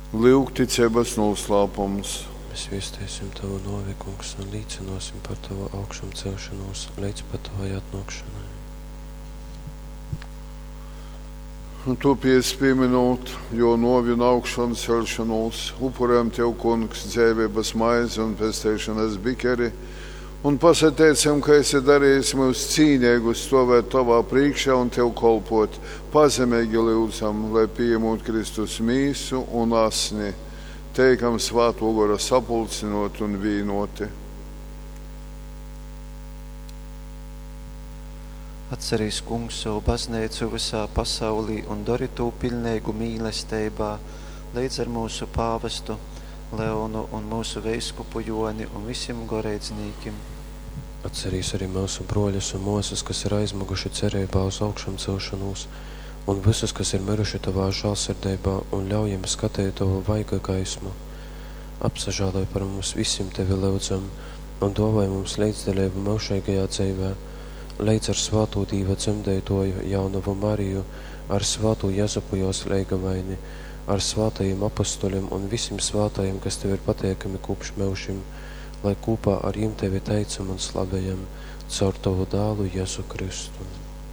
Lūk ticības noslēpums. Mēs viestēsim Tavu novi, Kungs, un līdzinosim par Tavu augšumu celšanos līdz pat Tavai atnākšanai. Tu pieminot, jo novi un augšanas celšanos, upurējam Tev, Kungs, dzīvības maizi un pestēšanas bikeri, un pasateicam, ka esi darījis mūs cīnīgus stāvēt Tavā priekšā un Tev kolpot. Pazemīgi lūdzam, lai pieņemot Kristus mīsu un asni, teikam Svēto gara sapulcinot un vīnoti. Atcerīs, Kungs, savu baznīcu visā pasaulī un dari to pilnīgu mīlestībā līdz ar mūsu pāvestu Leonu un mūsu veiskupu Joni un visiem garīdzniekiem. Atcerīs arī mūsu broļus un mūsus, kas ir aizmuguši cerībā uz augšumu celšanos, un visus, kas ir miruši Tavā žēlsirdībā, un ļaujam skatīt Tavu vaiga gaismu. Apsažāloj par mums visiem Tevi lūdzam, un dāvāj mums līdzdalību mūžīgajā dzīvē, līdz ar Svēto Dieva dzemdētoju Jaunavu Mariju, ar Svēto Jazupu jos leigavaini, ar svētajiem apostoļiem un visiem svētajiem, kas Tev ir pateikami kopš mūžiem, lai kopā ar jiem Tevi teicam un slavējam caur Tavu dēlu Jēzu Kristu.